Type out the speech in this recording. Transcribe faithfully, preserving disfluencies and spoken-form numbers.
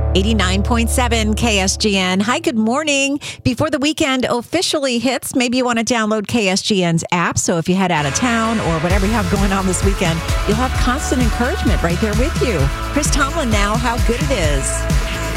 eighty-nine point seven K S G N. Hi, good morning. Before the weekend officially hits, maybe you want to download K S G N's app. So if you head out of town or whatever you have going on this weekend, you'll have constant encouragement right there with you. Chris Tomlin now, how good it is.